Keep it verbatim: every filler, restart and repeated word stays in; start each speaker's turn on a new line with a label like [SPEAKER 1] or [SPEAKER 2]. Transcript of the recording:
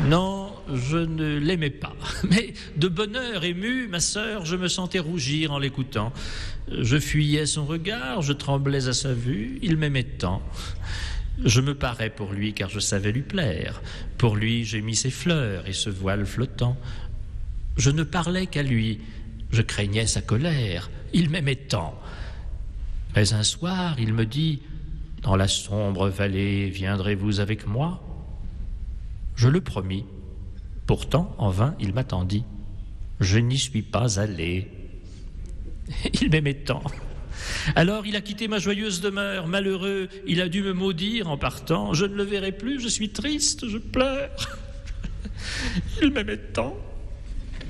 [SPEAKER 1] Non, je ne l'aimais pas. Mais de bonheur ému, ma sœur, je me sentais rougir en l'écoutant. Je fuyais son regard, je tremblais à sa vue, il m'aimait tant. Je me parais pour lui car je savais lui plaire. Pour lui, j'ai mis ses fleurs et ce voile flottant. Je ne parlais qu'à lui, je craignais sa colère, il m'aimait tant. Mais un soir, il me dit, « Dans la sombre vallée, viendrez-vous avec moi ?» Je le promis. Pourtant, en vain, il m'attendit. Je n'y suis pas allé. Il m'aimait tant. Alors il a quitté ma joyeuse demeure. Malheureux, il a dû me maudire en partant. Je ne le verrai plus, je suis triste, je pleure. Il m'aimait tant.